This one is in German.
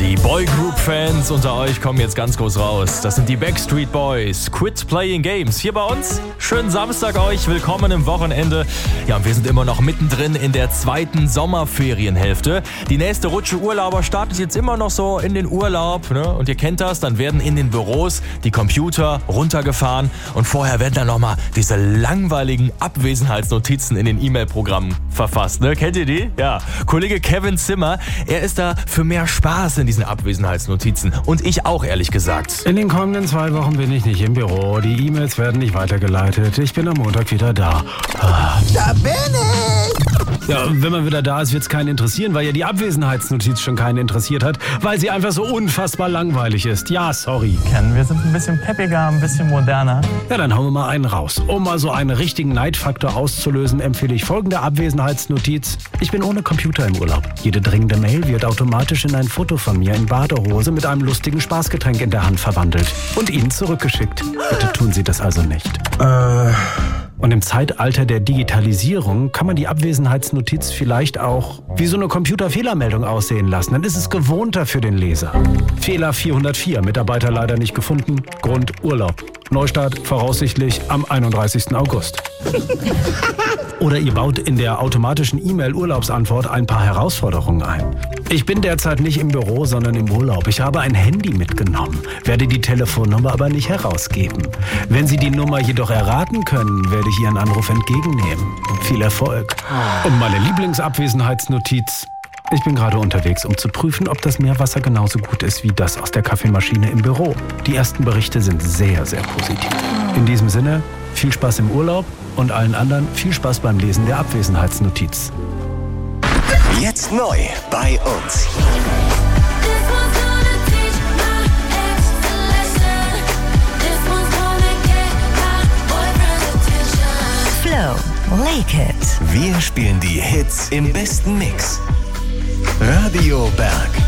Die Boygroup-Fans unter euch kommen jetzt ganz groß raus. Das sind die Backstreet Boys. Quit Playing Games. Hier bei uns. Schönen Samstag euch. Willkommen im Wochenende. Ja, und wir sind immer noch mittendrin in der zweiten Sommerferienhälfte. Die nächste Rutsche Urlauber startet jetzt immer noch so in den Urlaub. Ne? Und ihr kennt das. Dann werden in den Büros die Computer runtergefahren. Und vorher werden dann nochmal diese langweiligen Abwesenheitsnotizen in den E-Mail-Programmen verfasst. Ne? Kennt ihr die? Ja. Kollege Kevin Zimmer, er ist da für mehr Spaß in diesen Abwesenheitsnotizen. Und ich auch, ehrlich gesagt. In den kommenden 2 Wochen bin ich nicht im Büro. Die E-Mails werden nicht weitergeleitet. Ich bin am Montag wieder da. Da bin ich! Ja, wenn man wieder da ist, wird es keinen interessieren, weil ja die Abwesenheitsnotiz schon keinen interessiert hat, weil sie einfach so unfassbar langweilig ist. Ja, sorry. Wir sind ein bisschen peppiger, ein bisschen moderner. Ja, dann hauen wir mal einen raus. Um mal so einen richtigen Neidfaktor auszulösen, empfehle ich folgende Abwesenheitsnotiz. Ich bin ohne Computer im Urlaub. Jede dringende Mail wird automatisch in ein Foto von mir in Badehose mit einem lustigen Spaßgetränk in der Hand verwandelt und Ihnen zurückgeschickt. Bitte tun Sie das also nicht. Und im Zeitalter der Digitalisierung kann man die Abwesenheitsnotiz vielleicht auch wie so eine Computerfehlermeldung aussehen lassen. Dann ist es gewohnter für den Leser. Fehler 404, Mitarbeiter leider nicht gefunden, Grund Urlaub. Neustart voraussichtlich am 31. August. Oder ihr baut in der automatischen E-Mail-Urlaubsantwort ein paar Herausforderungen ein. Ich bin derzeit nicht im Büro, sondern im Urlaub. Ich habe ein Handy mitgenommen, werde die Telefonnummer aber nicht herausgeben. Wenn Sie die Nummer jedoch erraten können, werde ich Ihren Anruf entgegennehmen. Viel Erfolg. Und meine Lieblingsabwesenheitsnotiz. Ich bin gerade unterwegs, um zu prüfen, ob das Meerwasser genauso gut ist wie das aus der Kaffeemaschine im Büro. Die ersten Berichte sind sehr, sehr positiv. In diesem Sinne, viel Spaß im Urlaub und allen anderen viel Spaß beim Lesen der Abwesenheitsnotiz. Jetzt neu bei uns. Flow, Lake It. Wir spielen die Hits im besten Mix. Radio Berg.